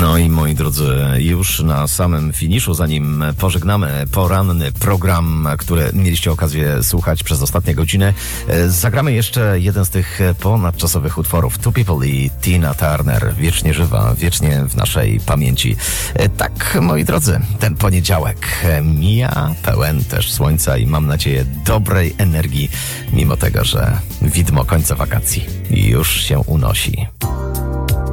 No i moi drodzy, już na samym finiszu, zanim pożegnamy poranny program, który mieliście okazję słuchać przez ostatnie godziny, zagramy jeszcze jeden z tych ponadczasowych utworów. Two People i Tina Turner, wiecznie żywa, wiecznie w naszej pamięci. Tak, moi drodzy, ten poniedziałek mija, pełen też słońca i mam nadzieję dobrej energii, mimo tego, że widmo końca wakacji już się unosi.